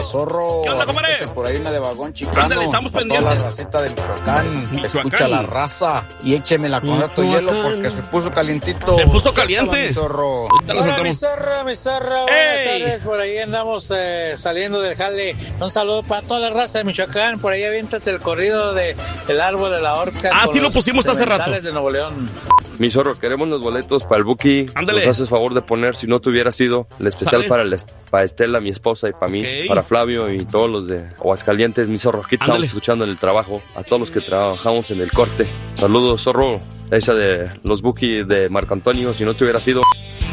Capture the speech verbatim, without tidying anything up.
zorro. ¿Qué onda, compadre? Avíntese por ahí una de vagón chicano. Ándale, estamos para pendientes. toda la racita de Michoacán. Michoacán. Escucha la raza y échemela con harto hielo porque se puso calientito. Se puso Suéltala, caliente. mi zorro. Ahorita lo Hola, mi soltamos. zorra, mi zorra, buenas tardes, por ahí andamos eh, saliendo del jale. Un saludo para toda la raza de Michoacán, por ahí aviéntate el corrido de El Árbol de la Horca. Ah, con sí lo los pusimos hace rato. cementales de Nuevo León. Mi zorro, queremos los boletos para el Buki. Ándale. Nos haces favor de poner, si no te hubiera sido, el especial Vale. para, el, para Estela, mi esposa, y para mí, Ok. para Flavio y todos los de Aguascalientes. Mi zorro, aquí estamos Ándale. escuchando en el trabajo. A todos los que trabajamos en el corte. Saludos, zorro. Esa de los Buki de Marco Antonio, si no te hubiera sido.